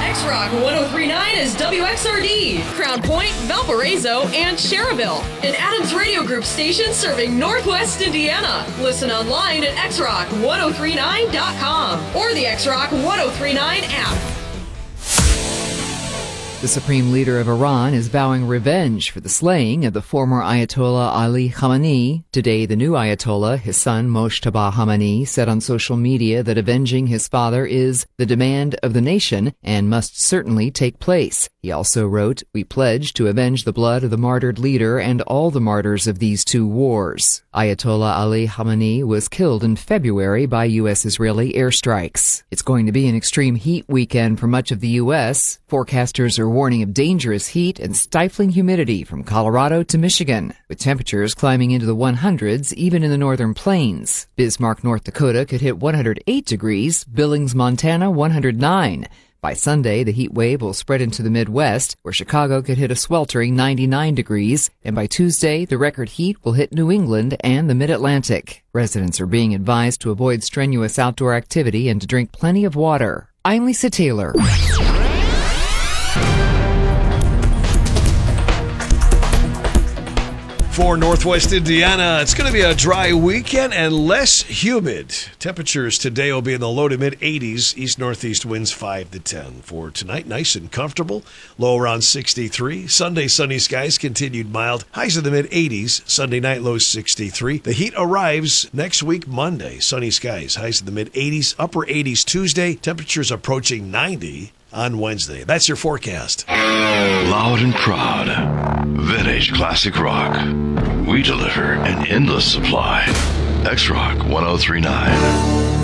X-Rock 1039 is WXRD, Crown Point, Valparaiso, and Cherryville. An Adams Radio Group station serving Northwest Indiana. Listen online at xrock1039.com or the X-Rock 1039 app. The Supreme Leader of Iran is vowing revenge for the slaying of the former Ayatollah Ali Khamenei. Today, the new Ayatollah, his son Mojtaba Khamenei, said on social media that avenging his father is the demand of the nation and must certainly take place. He also wrote, "We pledge to avenge the blood of the martyred leader and all the martyrs of these two wars." Ayatollah Ali Khamenei was killed in February by U.S.-Israeli airstrikes. It's going to be an extreme heat weekend for much of the U.S. Forecasters are warning of dangerous heat and stifling humidity from Colorado to Michigan, with temperatures climbing into the 100s even in the northern plains. Bismarck, North Dakota could hit 108 degrees, Billings, Montana 109. By Sunday, the heat wave will spread into the Midwest, where Chicago could hit a sweltering 99 degrees, and by Tuesday, the record heat will hit New England and the Mid-Atlantic. Residents are being advised to avoid strenuous outdoor activity and to drink plenty of water. I'm Lisa Taylor. For Northwest Indiana, it's going to be a dry weekend and less humid. Temperatures today will be in the low to mid 80s. East-northeast winds 5 to 10. For tonight, nice and comfortable. Low around 63. Sunday, sunny skies, continued mild. Highs in the mid 80s. Sunday night, low 63. The heat arrives next week, Monday. Sunny skies, highs in the mid 80s. Upper 80s Tuesday. Temperatures approaching 90 on Wednesday. That's your forecast. Loud and proud. Vintage classic rock. We deliver an endless supply. X-Rock 1039.